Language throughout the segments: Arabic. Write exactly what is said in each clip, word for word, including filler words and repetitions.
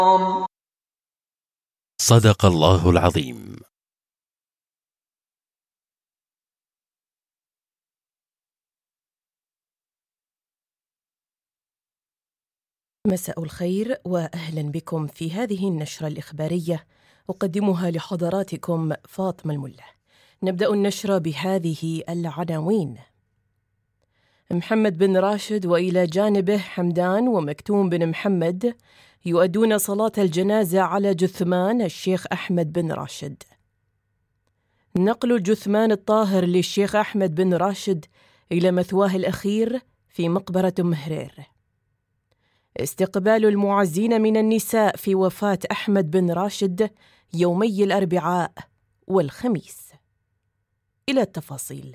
صدق الله العظيم. مساء الخير وأهلا بكم في هذه النشرة الإخبارية أقدمها لحضراتكم فاطمة الملا. نبدأ النشرة بهذه العناوين: محمد بن راشد وإلى جانبه حمدان ومكتوم بن محمد يؤدون صلاة الجنازة على جثمان الشيخ أحمد بن راشد. نقل الجثمان الطاهر للشيخ أحمد بن راشد إلى مثواه الأخير في مقبرة أم هرير. استقبال المعزين من النساء في وفاة أحمد بن راشد يومي الأربعاء والخميس. إلى التفاصيل.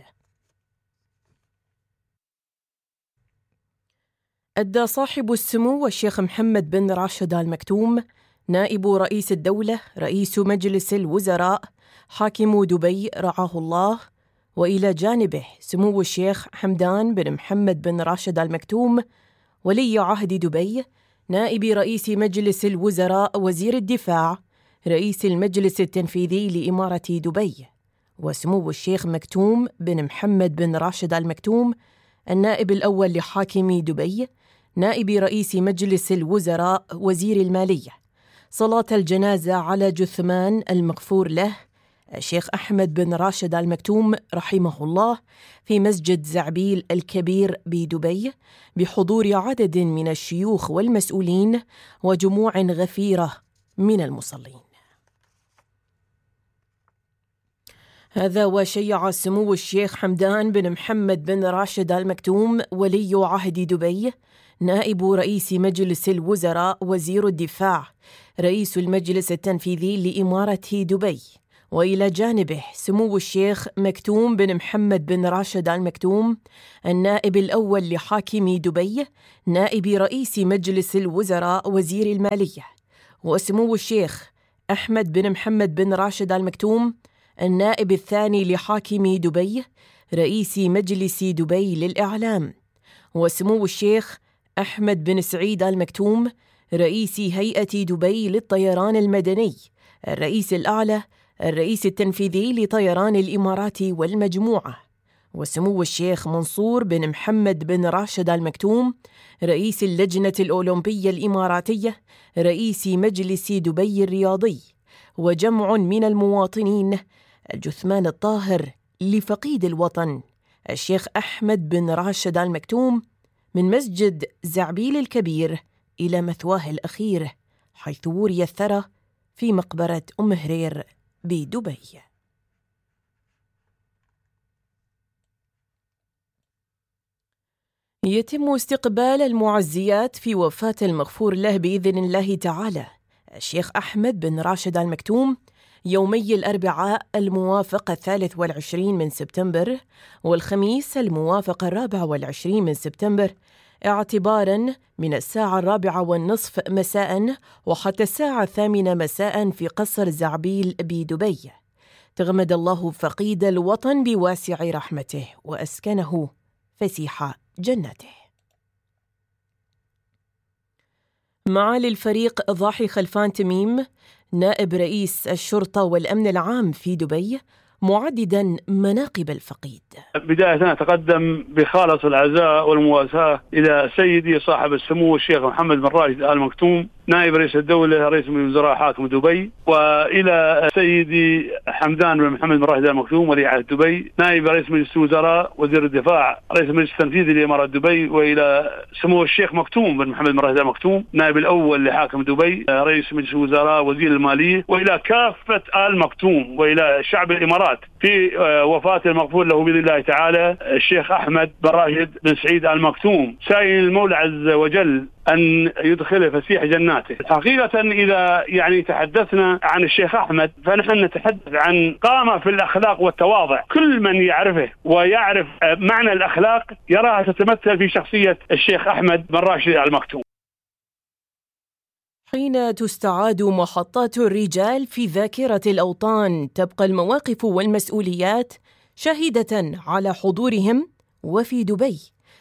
أدى صاحب السمو الشيخ محمد بن راشد آل مكتوم نائب رئيس الدولة رئيس مجلس الوزراء حاكم دبي رعاه الله، وإلى جانبه سمو الشيخ حمدان بن محمد بن راشد آل مكتوم ولي عهد دبي نائب رئيس مجلس الوزراء وزير الدفاع رئيس المجلس التنفيذي لإمارة دبي، وسمو الشيخ مكتوم بن محمد بن راشد آل مكتوم النائب الأول لحاكم دبي نائب رئيس مجلس الوزراء وزير المالية، صلاة الجنازة على جثمان المغفور له الشيخ أحمد بن راشد آل مكتوم رحمه الله في مسجد زعبيل الكبير بدبي بحضور عدد من الشيوخ والمسؤولين وجموع غفيرة من المصلين. هذا وشيع سمو الشيخ حمدان بن محمد بن راشد آل مكتوم ولي عهد دبي نائب رئيس مجلس الوزراء وزير الدفاع رئيس المجلس التنفيذي لإمارة دبي، وإلى جانبه سمو الشيخ مكتوم بن محمد بن راشد آل مكتوم النائب الأول لحاكم دبي نائب رئيس مجلس الوزراء وزير المالية، وسمو الشيخ أحمد بن محمد بن راشد آل مكتوم النائب الثاني لحاكم دبي رئيس مجلس دبي للإعلام، وسمو الشيخ أحمد بن سعيد آل مكتوم رئيس هيئة دبي للطيران المدني الرئيس الأعلى الرئيس التنفيذي لطيران الإمارات والمجموعة، وسمو الشيخ منصور بن محمد بن راشد آل مكتوم رئيس اللجنة الأولمبية الإماراتية رئيس مجلس دبي الرياضي، وجمع من المواطنين الجثمان الطاهر لفقيد الوطن الشيخ أحمد بن راشد آل مكتوم من مسجد زعبيل الكبير إلى مثواه الأخير حيث وري الثرى في مقبرة أم هرير بدبي. يتم استقبال المعزيات في وفاة المغفور له بإذن الله تعالى الشيخ أحمد بن راشد آل مكتوم يومي الأربعاء الموافق الثالث والعشرين من سبتمبر والخميس الموافق الرابع والعشرين من سبتمبر، اعتباراً من الساعة الرابعة والنصف مساءً وحتى الساعة الثامنة مساءً في قصر زعبيل بدبي. تغمد الله فقيد الوطن بواسع رحمته وأسكنه فسيح جنته. معالي الفريق ضاحي خلفان تميم نائب رئيس الشرطة والأمن العام في دبي معدداً مناقب الفقيد. بداية أتقدم بخالص العزاء والمواساة إلى سيدي صاحب السمو الشيخ محمد بن راشد آل مكتوم نائب رئيس الدولة رئيس مجلس الوزراء حاكم دبي، وإلى سيدي حمدان بن محمد بن راشد آل مكتوم ولي عهد دبي نائب رئيس مجلس الوزراء وزير الدفاع رئيس المجلس التنفيذي لإمارة دبي، وإلى سمو الشيخ مكتوم بن محمد بن راشد آل مكتوم نائب الأول لحاكم دبي رئيس مجلس الوزراء وزير المالية، وإلى كافة آل مكتوم وإلى شعب الإمارات في وفاة المغفور له بإذن الله تعالى الشيخ أحمد بن راشد بن سعيد آل مكتوم، سائل المولى عز وجل أن يدخل فسيح جناته. حقيقة إذا يعني تحدثنا عن الشيخ أحمد فنحن نتحدث عن قامة في الأخلاق والتواضع، كل من يعرفه ويعرف معنى الأخلاق يراها تتمثل في شخصية الشيخ أحمد بن راشد آل مكتوم. حين تستعاد محطات الرجال في ذاكرة الأوطان تبقى المواقف والمسؤوليات شاهدة على حضورهم، وفي دبي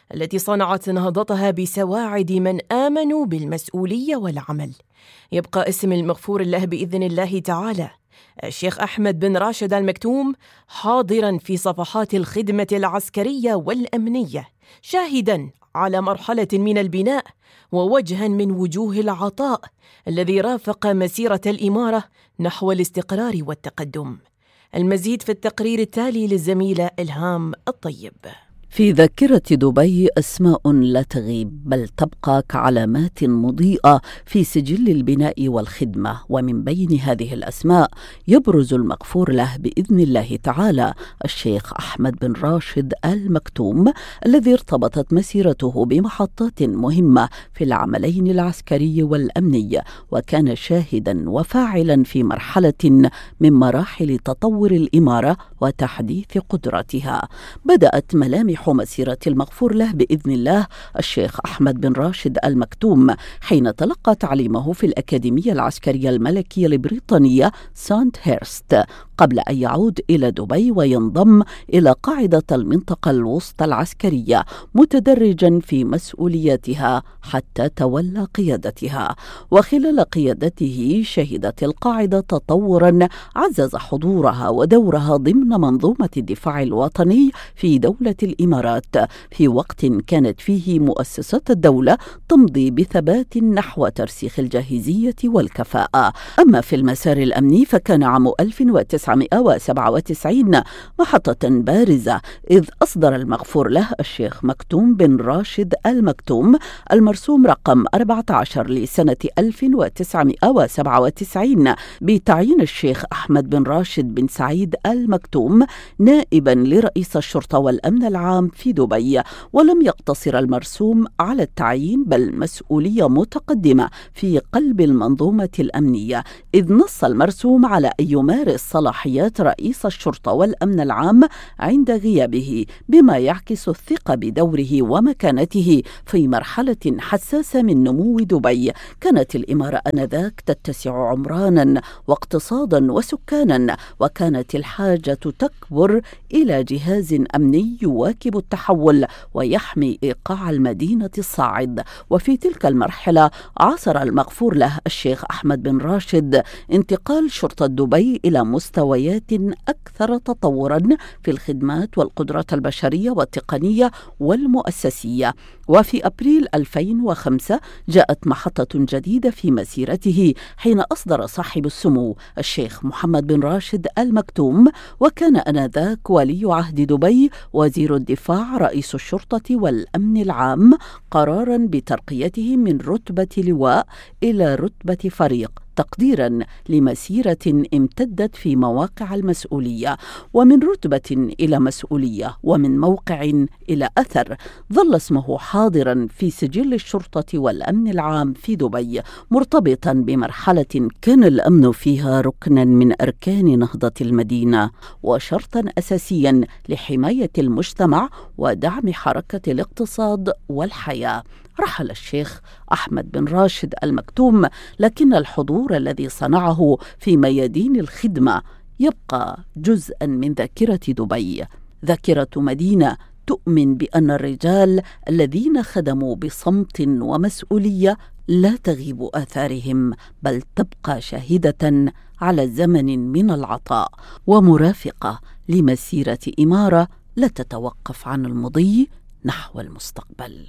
التي صنعت نهضتها بسواعد من آمنوا بالمسؤولية والعمل. يبقى اسم المغفور له بإذن الله تعالى الشيخ أحمد بن راشد آل مكتوم حاضراً في صفحات الخدمة العسكرية والأمنية، شاهداً على مرحلة من البناء ووجهاً من وجوه العطاء الذي رافق مسيرة الإمارة نحو الاستقرار والتقدم. المزيد في التقرير التالي للزميلة إلهام الطيب. في ذاكرة دبي أسماء لا تغيب بل تبقى كعلامات مضيئة في سجل البناء والخدمة، ومن بين هذه الأسماء يبرز المغفور له بإذن الله تعالى الشيخ أحمد بن راشد آل مكتوم، الذي ارتبطت مسيرته بمحطات مهمة في العملين العسكري والأمني، وكان شاهدا وفاعلا في مرحلة من مراحل تطور الإمارة وتحديث قدرتها. بدأت ملامح مسيرة المغفور له بإذن الله الشيخ أحمد بن راشد آل مكتوم حين تلقى تعليمه في الأكاديمية العسكرية الملكية البريطانية سانت هيرست، قبل أن يعود إلى دبي وينضم إلى قاعدة المنطقة الوسطى العسكرية، متدرجا في مسؤولياتها حتى تولى قيادتها. وخلال قيادته شهدت القاعدة تطورا عزز حضورها ودورها ضمن منظومة الدفاع الوطني في دولة الإمارات، في وقت كانت فيه مؤسسات الدولة تمضي بثبات نحو ترسيخ الجاهزية والكفاءة. أما في المسار الأمني فكان عام ألف وتسعمائة وسبعة وتسعين محطة بارزة، إذ أصدر المغفور له الشيخ مكتوم بن راشد آل مكتوم المرسوم رقم أربعة عشر لسنة ألف وتسعمائة وسبعة وتسعين بتعيين الشيخ أحمد بن راشد بن سعيد آل مكتوم نائبا لرئيس الشرطة والأمن العام في دبي. ولم يقتصر المرسوم على التعيين بل مسؤولية متقدمة في قلب المنظومة الأمنية، إذ نص المرسوم على أن يمارس صلاحيات رئيس الشرطة والأمن العام عند غيابه، بما يعكس الثقة بدوره ومكانته في مرحلة حساسة من نمو دبي. كانت الإمارة آنذاك تتسع عمرانا واقتصادا وسكانا، وكانت الحاجة تكبر إلى جهاز أمني يواكب التحول ويحمي إيقاع المدينة الصاعد. وفي تلك المرحلة عاصر المغفور له الشيخ أحمد بن راشد انتقال شرطة دبي إلى مستويات أكثر تطورا في الخدمات والقدرات البشرية والتقنية والمؤسسية. وفي أبريل ألفين وخمسة جاءت محطة جديدة في مسيرته حين أصدر صاحب السمو الشيخ محمد بن راشد آل مكتوم، وكان آنذاك ولي عهد دبي وزير الدفاع رئيس الشرطة والأمن العام، قرارا بترقيته من رتبة لواء إلى رتبة فريق، تقديرا لمسيرة امتدت في مواقع المسؤولية، ومن رتبة إلى مسؤولية، ومن موقع إلى أثر. ظل اسمه حاضرا في سجل الشرطة والأمن العام في دبي، مرتبطا بمرحلة كان الأمن فيها ركنا من أركان نهضة المدينة وشرطا أساسيا لحماية المجتمع ودعم حركة الاقتصاد والحياة. رحل الشيخ أحمد بن راشد آل مكتوم، لكن الحضور الذي صنعه في ميادين الخدمة يبقى جزءا من ذاكرة دبي، ذاكرة مدينة تؤمن بأن الرجال الذين خدموا بصمت ومسؤولية لا تغيب آثارهم، بل تبقى شاهدة على زمن من العطاء ومرافقة لمسيرة إمارة لا تتوقف عن المضي نحو المستقبل.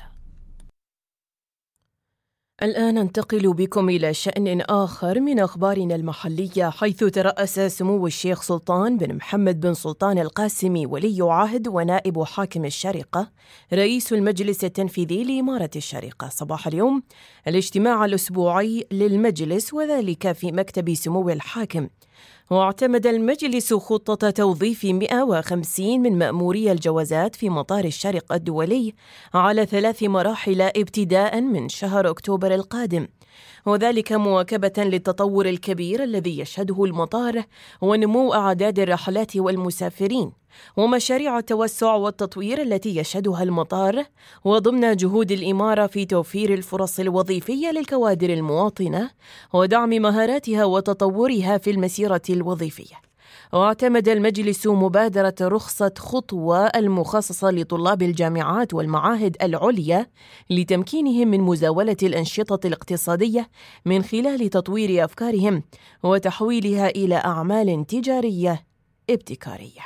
الآن ننتقل بكم إلى شأن آخر من أخبارنا المحلية، حيث ترأس سمو الشيخ سلطان بن محمد بن سلطان القاسمي ولي عهد ونائب حاكم الشارقة رئيس المجلس التنفيذي لإمارة الشارقة صباح اليوم الاجتماع الأسبوعي للمجلس، وذلك في مكتب سمو الحاكم. واعتمد المجلس خطة توظيف مئة وخمسين من مأموري الجوازات في مطار الشارقة الدولي على ثلاث مراحل ابتداء من شهر أكتوبر القادم، وذلك مواكبة للتطور الكبير الذي يشهده المطار ونمو أعداد الرحلات والمسافرين ومشاريع التوسع والتطوير التي يشهدها المطار، وضمن جهود الإمارة في توفير الفرص الوظيفية للكوادر المواطنة ودعم مهاراتها وتطورها في المسيرة الوظيفية. واعتمد المجلس مبادرة رخصة خطوة المخصصة لطلاب الجامعات والمعاهد العليا لتمكينهم من مزاولة الأنشطة الاقتصادية من خلال تطوير أفكارهم وتحويلها إلى أعمال تجارية ابتكارية.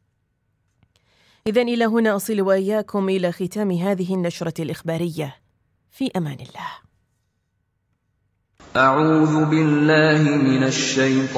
إذن إلى هنا أصل وإياكم إلى ختام هذه النشرة الإخبارية. في أمان الله. أعوذ بالله من الشيطان